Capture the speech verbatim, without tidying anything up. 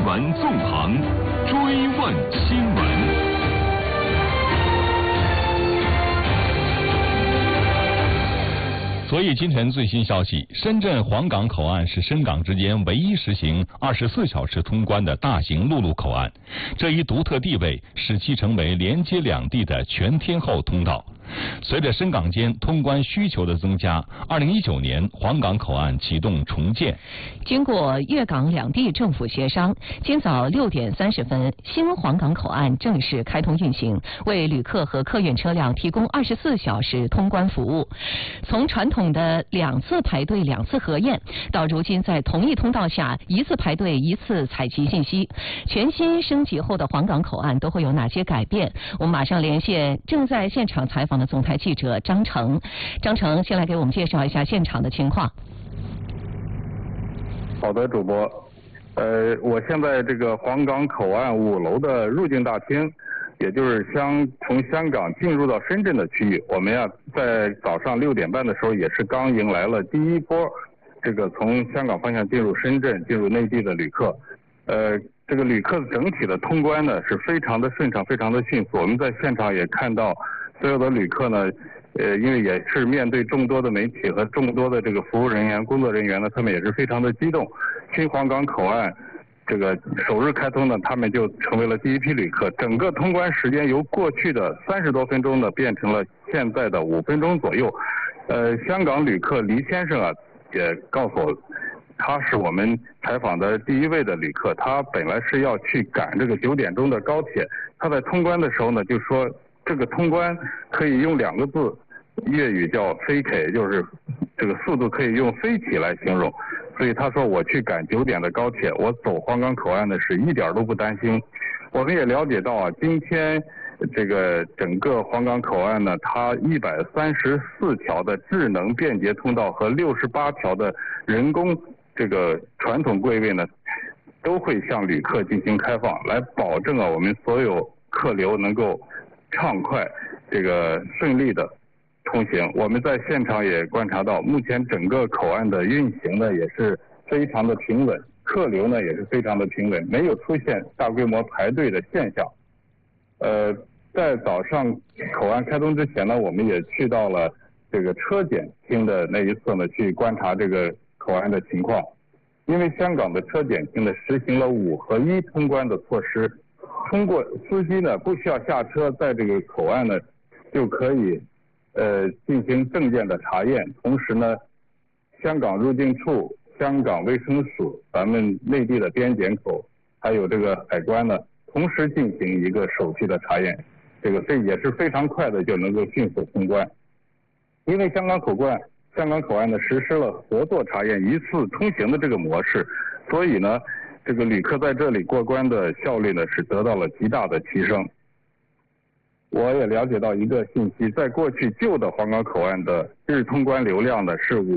闻纵横，追问新闻。所以今天最新消息，深圳黄岗口岸是深港之间唯一实行二十四小时通关的大型陆路口岸，这一独特地位使其成为连接两地的全天候通道。随着深港间通关需求的增加，二零一九年黄岗口岸启动重建。 经过粤港两地政府协商，今早六点三十分，新黄岗口岸正式开通运行，为旅客和客运车辆提供二十四小时通关服务。从传统的两次排队两次核验，到如今在同一通道下一次排队一次采集信息，全新升级后的黄岗口岸都会有哪些改变？我们马上连线正在现场采访的总台记者张成。张成，先来给我们介绍一下现场的情况。 好的，主播。呃，我现在这个黄岗口岸五楼的入境大厅，也就是香从香港进入到深圳的区域，我们呀在早上六点半的时候，也是刚迎来了第一波这个从香港方向进入深圳、进入内地的旅客。呃，这个旅客整体的通关呢是非常的顺畅，非常的迅速。我们在现场也看到，所有的旅客呢，呃，因为也是面对众多的媒体和众多的这个服务人员、工作人员呢，他们也是非常的激动。新黄岗口岸这个首日开通呢，他们就成为了第一批旅客。整个通关时间由过去的三十多分钟呢，变成了现在的五分钟左右。呃，香港旅客黎先生啊，也告诉我，他是我们采访的第一位的旅客。他本来是要去赶这个九点钟的高铁，他在通关的时候呢，就说这个通关可以用两个字，粤语叫飞起，就是这个速度可以用飞起来形容。所以他说我去赶九点的高铁，我走黄岗口岸呢是一点都不担心。我们也了解到啊，今天这个整个黄岗口岸呢，它一百三十四条的智能便捷通道和六十八条的人工这个传统柜位呢，都会向旅客进行开放，来保证啊我们所有客流能够畅快、这个顺利的通行。我们在现场也观察到，目前整个口岸的运行呢也是非常的平稳，客流呢也是非常的平稳，没有出现大规模排队的现象。呃，在早上口岸开通之前呢，我们也去到了这个车检厅的那一侧呢，去观察这个口岸的情况。因为香港的车检厅呢实行了五合一通关的措施，通过司机呢不需要下车，在这个口岸呢就可以呃进行证件的查验，同时呢，香港入境处、香港卫生署、咱们内地的边检口，还有这个海关呢，同时进行一个手续的查验，这个这也是非常快的就能够迅速通关。因为香港口岸香港口岸呢实施了合作查验一次通行的这个模式，所以呢，这个旅客在这里过关的效率呢是得到了极大的提升。我也了解到一个信息，在过去旧的黄岗口岸的日通关流量呢是五